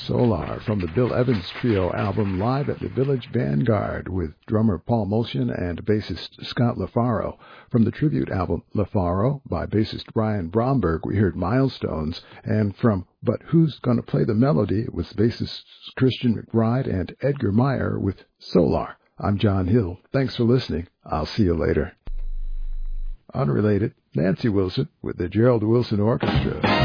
Solar from the Bill Evans Trio album Live at the Village Vanguard with drummer Paul Motion and bassist Scott LaFaro. From the tribute album LaFaro by bassist Ryan Bromberg, we heard Milestones. And from But Who's Gonna Play the Melody with bassists Christian McBride and Edgar Meyer with Solar. I'm John Hill. Thanks for listening. I'll see you later. Unrelated, Nancy Wilson with the Gerald Wilson Orchestra.